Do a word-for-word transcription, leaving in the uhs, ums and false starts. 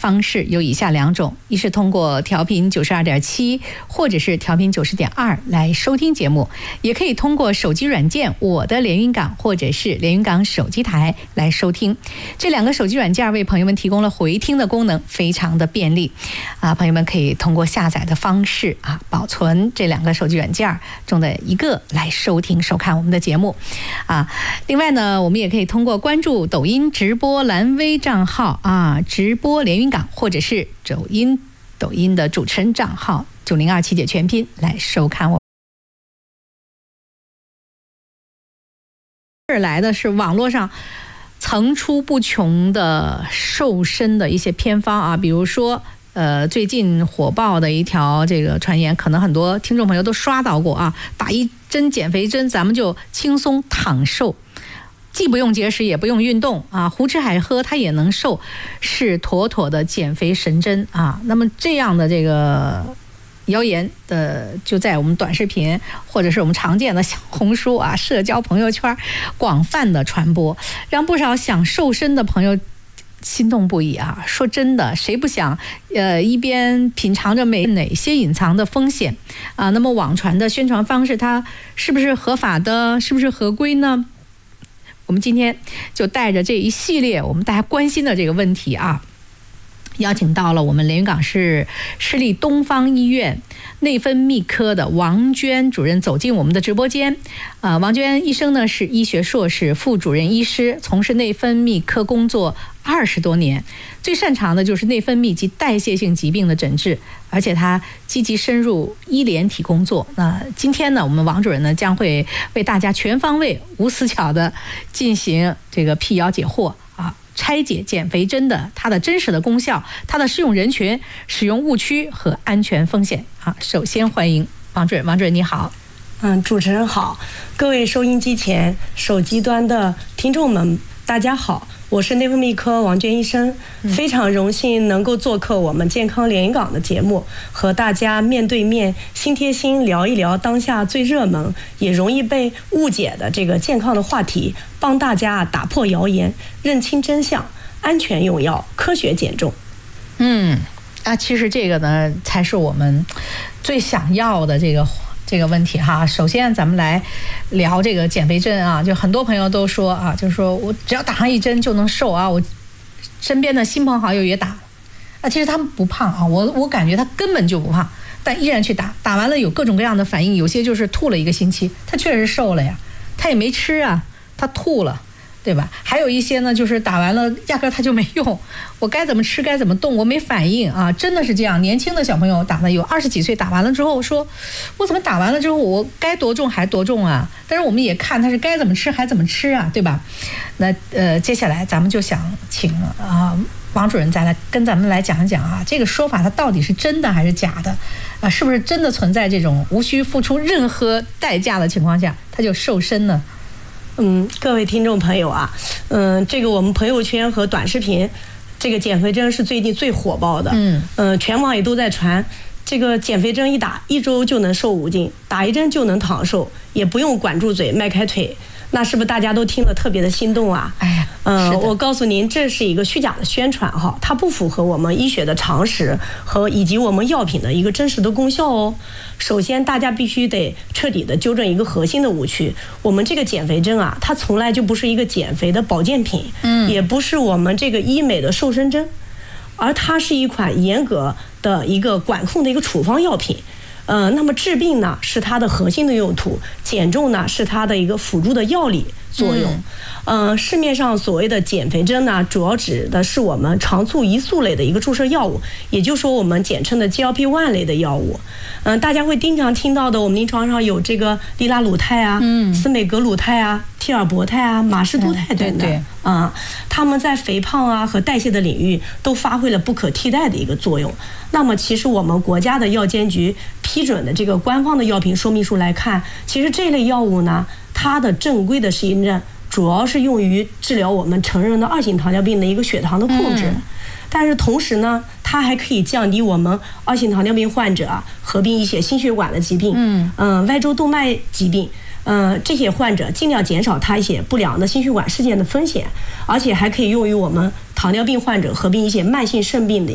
方式有以下两种：一是通过调频九十二点七或者是调频九十点二来收听节目，也可以通过手机软件我的连云港或者是连云港手机台来收听。这两个手机软件为朋友们提供了回听的功能，非常的便利啊！朋友们可以通过下载的方式啊，保存这两个手机软件中的一个来收听收看我们的节目啊。另外呢，我们也可以通过关注抖音直播蓝微账号啊，直播连云港，或者是抖音抖音的主持人账号九零二七姐全拼来收看我。而来的是网络上层出不穷的瘦身的一些偏方啊，比如说呃，最近火爆的一条这个传言，可能很多听众朋友都刷到过啊，打一针减肥针，咱们就轻松躺瘦，既不用节食也不用运动啊，胡吃海喝它也能瘦，是妥妥的减肥神针啊。那么这样的这个谣言的就在我们短视频或者是我们常见的小红书啊、社交朋友圈广泛的传播，让不少想瘦身的朋友心动不已啊！说真的，谁不想呃一边品尝着美哪些隐藏的风险啊？那么网传的宣传方式，它是不是合法的？是不是合规呢？我们今天就带着这一系列我们大家关心的这个问题啊，邀请到了我们连云港市市立东方医院内分泌科的王娟主任走进我们的直播间。呃，王娟医生呢是医学硕士、副主任医师，从事内分泌科工作二十多年，最擅长的就是内分泌及代谢性疾病的诊治，而且他积极深入医联体工作。那今天呢，我们王主任呢将会为大家全方位、无死角的进行这个辟谣解惑啊。拆解减肥针的它的真实的功效、它的适用人群、使用误区和安全风险啊。首先欢迎王主任，王主任你好。 嗯，主持人好，各位收音机前、手机端的听众们，大家好，我是内分泌科王娟医生，非常荣幸能够做客我们健康连云港的节目，和大家面对面、心贴心聊一聊当下最热门也容易被误解的这个健康的话题，帮大家打破谣言，认清真相，安全用药，科学减重。 嗯，啊，其实这个呢，才是我们最想要的这个。这个问题哈，首先咱们来聊这个减肥针啊，就很多朋友都说啊，就是说我只要打上一针就能瘦啊，我身边的亲朋好友也打，啊，其实他们不胖啊，我我感觉他根本就不胖，但依然去打，打完了有各种各样的反应，有些就是吐了一个星期，他确实瘦了呀，他也没吃啊，他吐了。对吧？还有一些呢，就是打完了压根他就没用，我该怎么吃该怎么动我没反应啊，真的是这样。年轻的小朋友打的有二十几岁，打完了之后说，我怎么打完了之后我该多重还多重啊？但是我们也看他是该怎么吃还怎么吃啊，对吧？那呃，接下来咱们就想请啊王主任再来跟咱们来讲一讲啊，这个说法它到底是真的还是假的啊？是不是真的存在这种无需付出任何代价的情况下他就瘦身呢？ 嗯，各位听众朋友啊，嗯，这个我们朋友圈和短视频，这个减肥针是最近最火爆的，嗯，呃，全网也都在传，这个减肥针一打，一周就能瘦五斤，打一针就能躺瘦，也不用管住嘴、迈开腿，那是不是大家都听得特别的心动啊？哎呀，嗯、呃，我告诉您，这是一个虚假的宣传哈，它不符合我们医学的常识和以及我们药品的一个真实的功效哦。首先，大家必须得彻底的纠正一个核心的误区，我们这个减肥针啊，它从来就不是一个减肥的保健品，嗯，也不是我们这个医美的瘦身针，而它是一款严格的一个管控的一个处方药品。呃，那么治病呢是它的核心的用途，减重呢是它的一个辅助的药理作用。嗯、呃，市面上所谓的减肥针呢，主要指的是我们肠促胰素类的一个注射药物，也就是说我们简称的 G L P 一 类的药物。嗯、呃，大家会经常听到的，我们临床上有这个利拉鲁肽啊、嗯、司美格鲁肽啊、替尔博肽啊、马士都肽等等。对对啊、嗯，他们在肥胖啊和代谢的领域都发挥了不可替代的一个作用。那么，其实我们国家的药监局批准的这个官方的药品说明书来看，其实这类药物呢，它的正规的实验证主要是用于治疗我们成人的二型糖尿病的一个血糖的控制。嗯，但是同时呢，它还可以降低我们二型糖尿病患者啊合并一些心血管的疾病，嗯嗯、呃，外周动脉疾病，嗯、呃，这些患者尽量减少他一些不良的心血管事件的风险，而且还可以用于我们糖尿病患者合并一些慢性肾病的